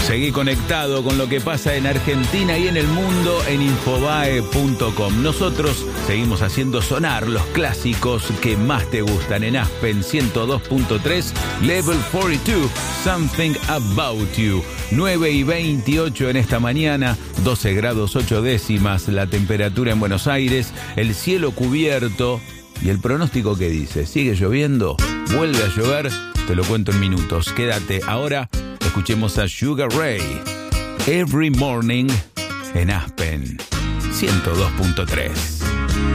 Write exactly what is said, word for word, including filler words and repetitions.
Seguí conectado con lo que pasa en Argentina y en el mundo en infobae punto com. Nosotros seguimos haciendo sonar los clásicos que más te gustan en Aspen ciento dos punto tres, Level cuarenta y dos, Something About You. nueve y veintiocho en esta mañana, doce grados ocho décimas la temperatura en Buenos Aires, el cielo cubierto. ¿Y el pronóstico qué dice? ¿Sigue lloviendo? ¿Vuelve a llover? Te lo cuento en minutos. Quédate. Ahora escuchemos a Sugar Ray. Every Morning en Aspen ciento dos punto tres.